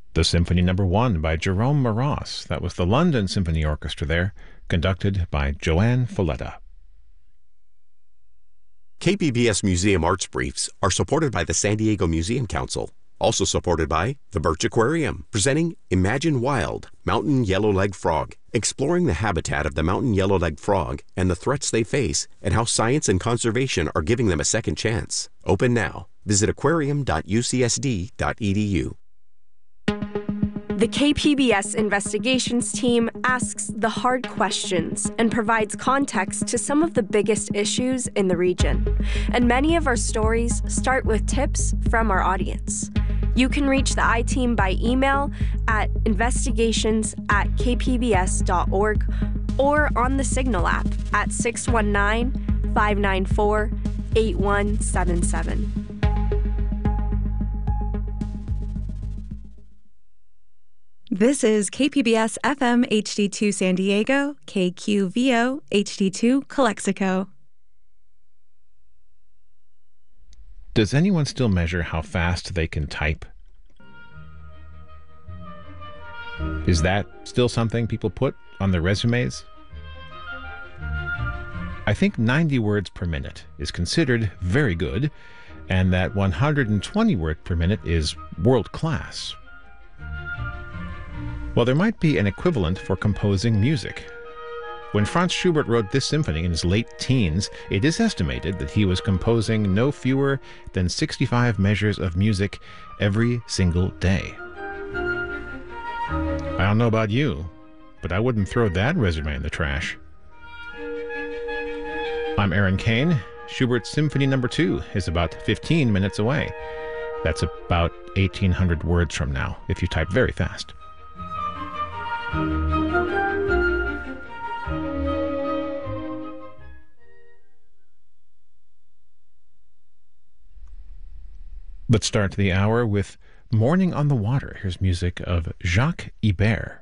The Symphony No. 1 by Jerome Moross. That was the London Symphony Orchestra there, conducted by Joanne Folletta. KPBS Museum Arts Briefs are supported by the San Diego Museum Council. Also supported by the Birch Aquarium, presenting Imagine Wild, Mountain Yellowleg Frog, exploring the habitat of the mountain yellowleg frog and the threats they face and how science and conservation are giving them a second chance. Open now. Visit aquarium.ucsd.edu. The KPBS investigations team asks the hard questions and provides context to some of the biggest issues in the region. And many of our stories start with tips from our audience. You can reach the I-Team by email at investigations@kpbs.org or on the Signal app at 619-594-8177. This is KPBS FM HD2 San Diego, KQVO HD2 Calexico. Does anyone still measure how fast they can type? Is that still something people put on their resumes? I think 90 words per minute is considered very good, and that 120 words per minute is world class. Well, there might be an equivalent for composing music. When Franz Schubert wrote this symphony in his late teens, it is estimated that he was composing no fewer than 65 measures of music every single day. I don't know about you, but I wouldn't throw that resume in the trash. I'm Aaron Kane. Schubert's Symphony No. 2 is about 15 minutes away. That's about 1,800 words from now, if you type very fast. Let's start the hour with Morning on the Water. Here's music of Jacques Ibert.